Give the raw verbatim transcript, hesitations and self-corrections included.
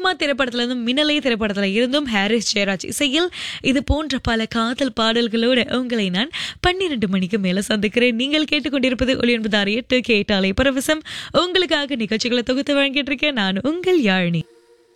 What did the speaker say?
அம்மா திரைப்படத்துல இருந்தும் மின்னலை திரைப்படத்துல இருந்தும் ஹாரிஸ் ஜெயராஜ் இசையில் இது போன்ற பல காதல் பாடல்களோடு உங்களை நான் பன்னிரண்டு மணிக்கு மேல சந்திக்கிறேன். நீங்கள் கேட்டுக்கொண்டிருப்பது ஒளி ஒன்பது ஆறு எட்டு கேட்டாலே பரவசம். உங்களுக்காக நிகழ்ச்சிகளை தொகுத்து வழங்கிட்டு இருக்கேன் நான் உங்கள் யாழினி.